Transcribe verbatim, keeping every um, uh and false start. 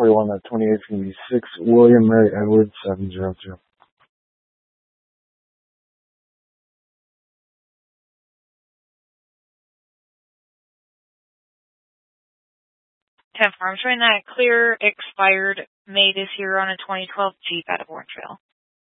forty-one. That twenty-eight is going to be six William Mary Edwards seven zero two. ten farms right now. Clear expired May this year on a twenty twelve Jeep out of Orange Trail.